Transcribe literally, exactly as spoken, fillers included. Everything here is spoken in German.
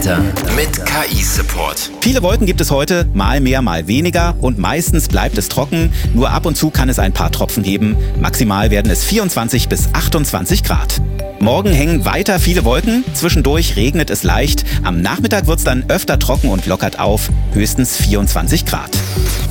Mit K I-Support. Viele Wolken gibt es heute, mal mehr, mal weniger und meistens bleibt es trocken. Nur ab und zu kann es ein paar Tropfen geben. Maximal werden es vierundzwanzig bis achtundzwanzig Grad. Morgen hängen weiter viele Wolken, zwischendurch regnet es leicht. Am Nachmittag wird es dann öfter trocken und lockert auf, höchstens vierundzwanzig Grad.